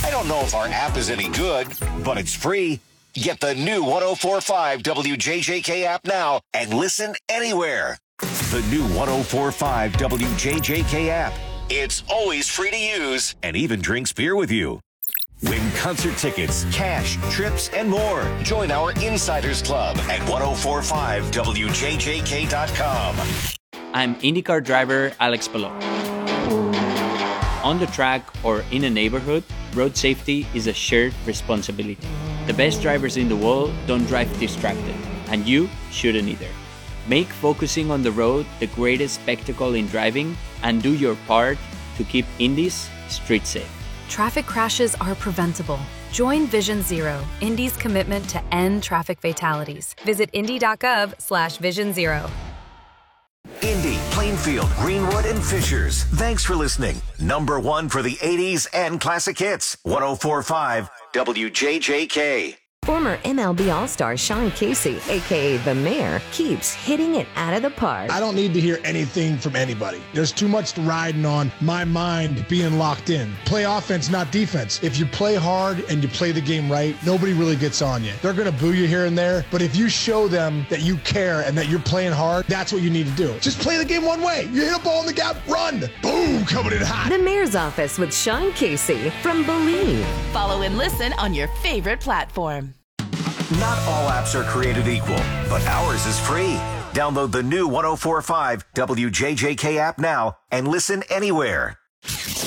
I don't know if our app is any good, but it's free. Get the new 104.5 WJJK app now and listen anywhere. The new 104.5 WJJK app. It's always free to use and even drinks beer with you. Win concert tickets, cash, trips, and more. Join our Insiders Club at 1045wjjk.com. I'm IndyCar driver Alex Palou. On the track or in a neighborhood, road safety is a shared responsibility. The best drivers in the world don't drive distracted, and you shouldn't either. Make focusing on the road the greatest spectacle in driving and do your part to keep Indy's street safe. Traffic crashes are preventable. Join Vision Zero, Indy's commitment to end traffic fatalities. Visit indy.gov/Vision Zero. Indy, Plainfield, Greenwood, and Fishers. Thanks for listening. Number one for the 80s and classic hits. 104.5 WJJK. Former MLB All-Star Sean Casey, a.k.a. The Mayor, keeps hitting it out of the park. I don't need to hear anything from anybody. There's too much riding on my mind being locked in. Play offense, not defense. If you play hard and you play the game right, nobody really gets on you. They're going to boo you here and there, but if you show them that you care and that you're playing hard, that's what you need to do. Just play the game one way. You hit a ball in the gap, run. Boom, coming in hot. The Mayor's Office with Sean Casey from Believe. Follow and listen on your favorite platform. Not all apps are created equal, but ours is free. Download the new 104.5 WJJK app now and listen anywhere.